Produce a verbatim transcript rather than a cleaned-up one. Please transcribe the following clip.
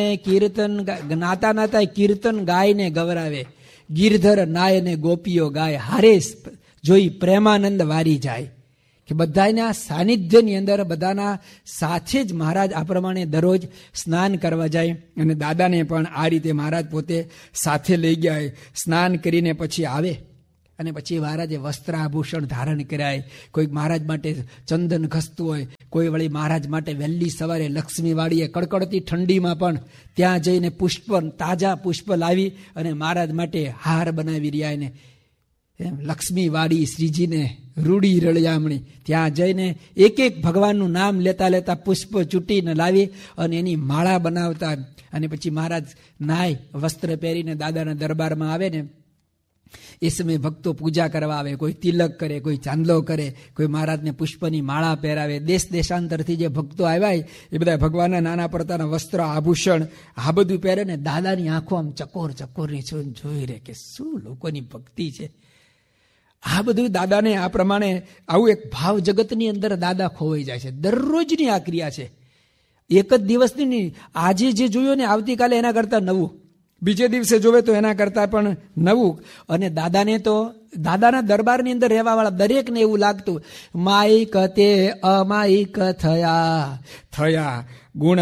કીર્તન નાતા નાતા કીર્તન ગાયને ગવરાવે, ગીરધર નાય ને ગોપીઓ ગાય, હારે જોઈ પ્રેમાનંદ વારી જાય. કે બધાના સાનિધ્યની અંદર બધાના સાથે જ મહારાજ આ પ્રમાણે દરરોજ સ્નાન કરવા જાય. અને દાદાને પણ આ રીતે મહારાજ પોતે સાથે લઈ ગયા. સ્નાન કરીને પછી આવે અને પછી મહારાજે વસ્ત્ર આભૂષણ ધારણ કરાય. કોઈ મહારાજ માટે ચંદન ઘસતું હોય, કોઈ વળી મહારાજ માટે વહેલી સવારે લક્ષ્મીવાડીએ કડકડતી ઠંડીમાં પણ ત્યાં જઈને પુષ્પ, તાજા પુષ્પ લાવી અને મહારાજ માટે હાર બનાવી રહ્યા. ને લક્ષ્મીવાડી શ્રીજીને રૂડી રળિયામણી ત્યાં જઈને એક એક ભગવાનનું નામ લેતા લેતા પુષ્પ ચૂંટીને લાવી અને એની માળા બનાવતા. અને પછી મહારાજ નાય વસ્ત્ર પહેરીને દાદાના દરબારમાં આવે ને એ સમયે ભક્તો પૂજા કરવા આવે. કોઈ તિલક કરે, કોઈ ચાંદલો કરે, કોઈ મહારાજને પુષ્પની માળા પહેરાવે. દેશ દેશાંતરથી જે ભક્તો આવ્યા એ બધા ભગવાનના નાના પડતાના વસ્ત્ર આભૂષણ આ બધું પહેરે ને દાદાની આંખો આમ ચકોર ચકોરની જોઈ રહે કે શું લોકોની ભક્તિ છે. આ બધું દાદાને આ પ્રમાણે આવું એક ભાવ જગતની અંદર દાદા ખોવાઈ જાય છે. દરરોજની આ ક્રિયા છે, એક જ દિવસની નહીં. આજે જે જોયું ને આવતીકાલે એના કરતાં નવું, બીજે દિવસે જોવે તો એના કરતાં પણ નવું. અને દાદાને તો દાદાના દરબારની અંદર રહેવા વાળા દરેકને એવું લાગતું માઈક તે અમાઈક થયા થયા ગુણ